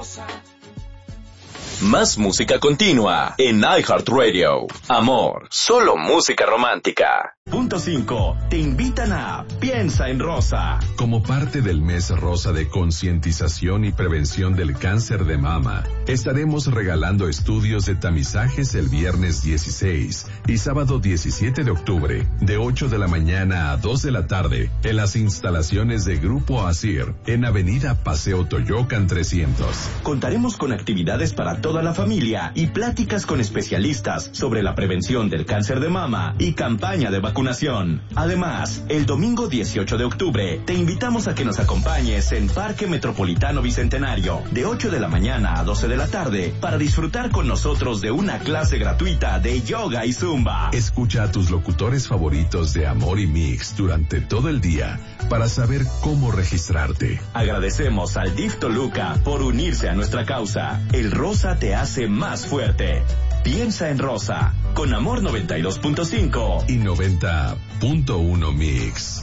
Más música continua en iHeartRadio. Amor, solo música romántica. Punto 5. Te invitan a Piensa en Rosa. Como parte del mes rosa de concientización y prevención del cáncer de mama, estaremos regalando estudios de tamizajes el viernes 16 y sábado 17 de octubre, de 8 de la mañana a 2 de la tarde, en las instalaciones de Grupo ASIR, en Avenida Paseo Toyocan 300. Contaremos con actividades para toda la familia y pláticas con especialistas sobre la prevención del cáncer de mama y campaña de vacunación. Además, el domingo 18 de octubre te invitamos a que nos acompañes en Parque Metropolitano Bicentenario de 8 de la mañana a 12 de la tarde para disfrutar con nosotros de una clase gratuita de yoga y zumba. Escucha a tus locutores favoritos de Amor y Mix durante todo el día para saber cómo registrarte. Agradecemos al DIF Toluca por unirse a nuestra causa. El rosa te hace más fuerte. Piensa en Rosa, con Amor 92.5 y 90.1 Mix.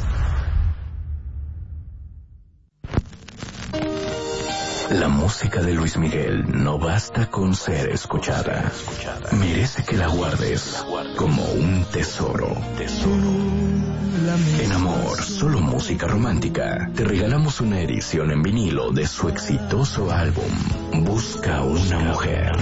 La música de Luis Miguel no basta con ser escuchada. Merece que la guardes como un tesoro. En Amor, solo música romántica, te regalamos una edición en vinilo de su exitoso álbum Busca una mujer,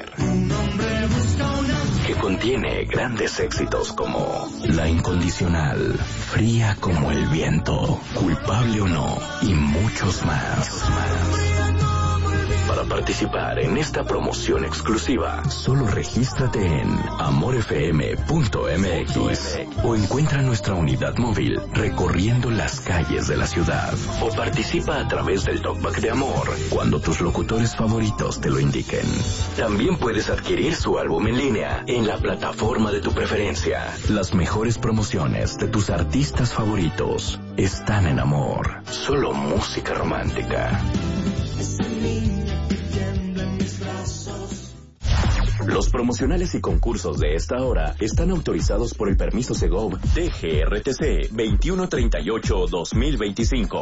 que contiene grandes éxitos como La Incondicional, Fría como el viento, Culpable o no y muchos más. Para participar en esta promoción exclusiva, solo regístrate en amorfm.mx o encuentra nuestra unidad móvil recorriendo las calles de la ciudad, o participa a través del Talkback de Amor cuando tus locutores favoritos te lo indiquen. También puedes adquirir su álbum en línea en la plataforma de tu preferencia. Las mejores promociones de tus artistas favoritos están en Amor, solo música romántica. Los promocionales y concursos de esta hora están autorizados por el permiso Segov DGRTC 2138-2025.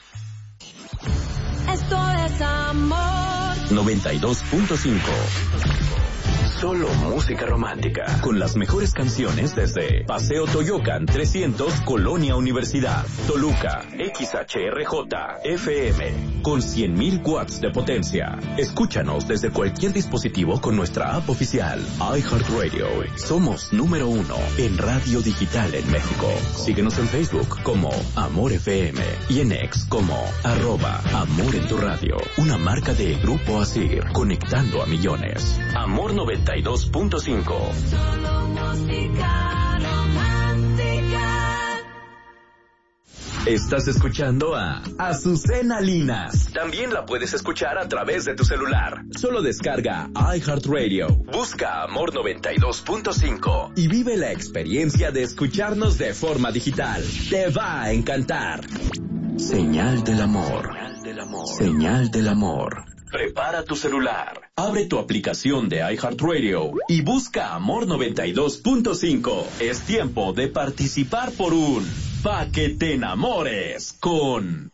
Esto es Amor 92.5. Solo música romántica, con las mejores canciones desde Paseo Toyocan 300, Colonia Universidad, Toluca, XHRJ, FM, con 100,000 watts de potencia. Escúchanos desde cualquier dispositivo con nuestra app oficial, iHeartRadio. Somos número 1 en radio digital en México. Síguenos en Facebook como Amor FM y en X como @Amor en tu radio. Una marca de Grupo ASIR, conectando a millones. Amor 92.5. Solo música romántica. Estás escuchando a Azucena Linas. También la puedes escuchar a través de tu celular. Solo descarga iHeartRadio. Busca Amor 92.5 y vive la experiencia de escucharnos de forma digital. Te va a encantar. Señal del amor. Señal del amor. Prepara tu celular, abre tu aplicación de iHeartRadio y busca Amor 92.5. Es tiempo de participar por un Pa' que te enamores con...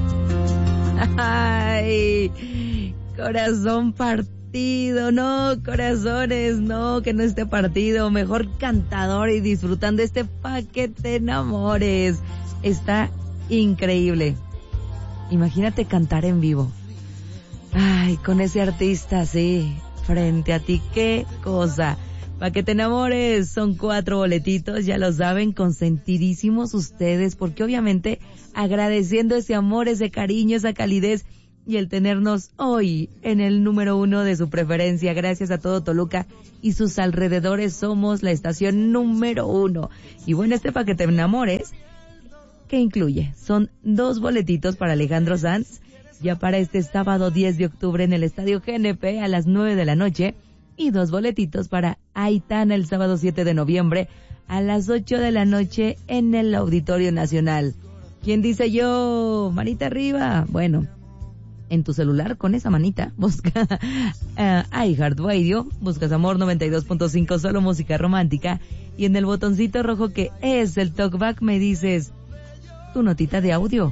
Ay, corazón partido, no, corazones, no, que no esté partido, mejor cantador y disfrutando este Pa' que te enamores. Está increíble. Imagínate cantar en vivo. Ay, con ese artista así, frente a ti, qué cosa. Pa' que te enamores, son 4 boletitos, ya lo saben, consentidísimos ustedes, porque obviamente agradeciendo ese amor, ese cariño, esa calidez y el tenernos hoy en el número 1 de su preferencia. Gracias a todo Toluca y sus alrededores, somos la estación número 1. Y bueno, este Pa' que te enamores, ¿qué incluye? Son 2 boletitos para Alejandro Sanz, ya para este sábado 10 de octubre en el Estadio GNP a las 9 de la noche, y 2 boletitos para Aitana el sábado 7 de noviembre a las 8 de la noche en el Auditorio Nacional. ¿Quién dice yo? Manita arriba. Bueno, en tu celular con esa manita busca iHeartRadio, buscas Amor 92.5, solo música romántica, y en el botoncito rojo que es el talkback me dices tu notita de audio.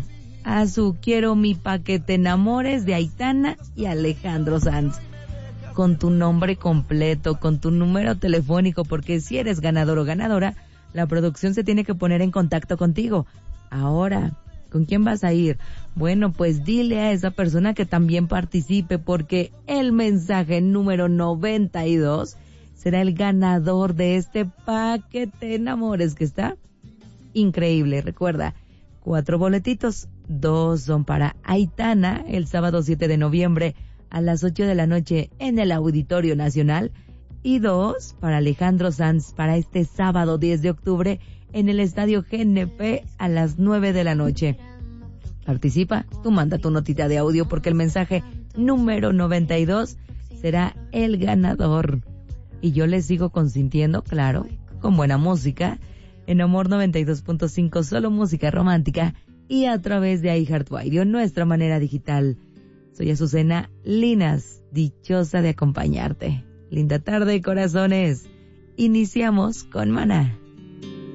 a su Quiero mi pa' que te enamores de Aitana y Alejandro Sanz. Con tu nombre completo, con tu número telefónico, porque si eres ganador o ganadora, la producción se tiene que poner en contacto contigo. Ahora, ¿con quién vas a ir? Bueno, pues dile a esa persona que también participe, porque el mensaje número 92 será el ganador de este pa' que te enamores, que está increíble. Recuerda, 4 boletitos, 2 son para Aitana el sábado 7 de noviembre a las 8 de la noche en el Auditorio Nacional y 2 para Alejandro Sanz para este sábado 10 de octubre en el Estadio GNP a las 9 de la noche. Participa, tú manda tu notita de audio porque el mensaje número 92 será el ganador. Y yo les sigo consintiendo, claro, con buena música, en Amor 92.5, solo música romántica y a través de iHeartRadio, nuestra manera digital. Soy Azucena Linas, dichosa de acompañarte. Linda tarde, corazones. Iniciamos con Maná.